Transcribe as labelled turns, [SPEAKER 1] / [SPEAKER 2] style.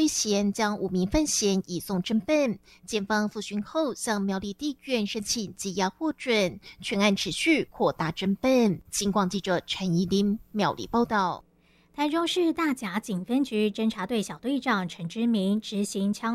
[SPEAKER 1] 嫌将5名犯嫌移送侦办，检方复讯后向苗栗地院申请羁押获准，全案持续扩大侦办。警广记者陈怡琳苗栗报道。
[SPEAKER 2] 台中市大甲警分局侦查队小队长陈之明执行枪